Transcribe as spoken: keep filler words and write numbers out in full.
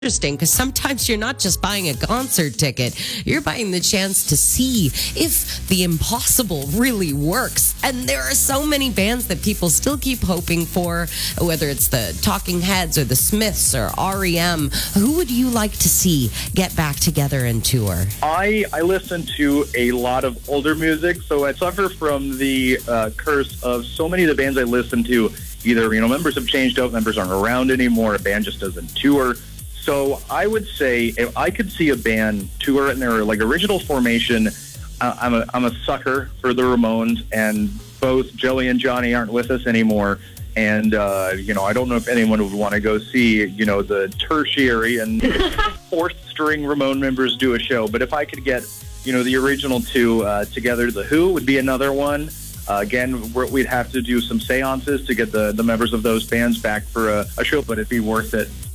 interesting because sometimes you're not just buying a concert ticket, you're buying the chance to see if the impossible really works. And there are so many bands that people still keep hoping for, whether it's the Talking Heads or the Smiths or R E M. Who would you like to see get back together and tour? I, I listen to a lot of older music, so I suffer from the uh, curse of so many of the bands I listen to. Either, you know, members have changed out, members aren't around anymore, a band just doesn't tour. So I would say if I could see a band tour in their like original formation, uh, I'm a I'm a sucker for the Ramones, and both Joey and Johnny aren't with us anymore. And uh, you know, I don't know if anyone would want to go see, you know, the tertiary and fourth string Ramone members do a show. But if I could get, you know, the original two uh, together, the Who would be another one. Uh, again, we're, we'd have to do some seances to get the, the members of those bands back for a, a show, but it'd be worth it.